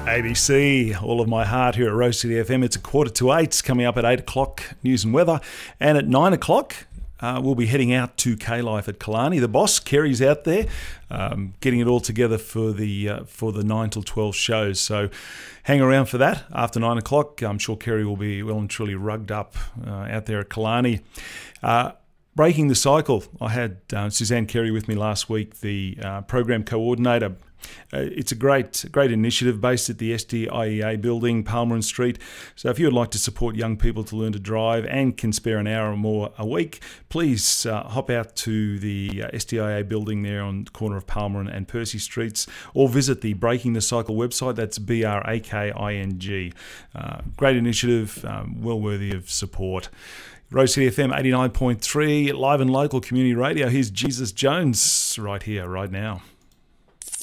ABC, all of my heart here at Rose City FM. It's 7:45, coming up at 8 o'clock, news and weather. And at 9 o'clock, we'll be heading out to K-Life at Killarney. The boss, Kerry's out there, getting it all together for the 9 till 12 shows. So hang around for that. After 9 o'clock, I'm sure Kerry will be well and truly rugged up out there at Killarney. Breaking the Cycle. I had Suzanne Kerry with me last week, the program coordinator. It's a great initiative based at the SDIEA building, Palmerin Street. So if you would like to support young people to learn to drive and can spare an hour or more a week, please hop out to the SDIEA building there on the corner of Palmerin and Percy Streets, or visit the Breaking the Cycle website. That's BRAKING. Great initiative, well worthy of support. Rose City FM 89.3, live and local community radio. Here's Jesus Jones right here, right now.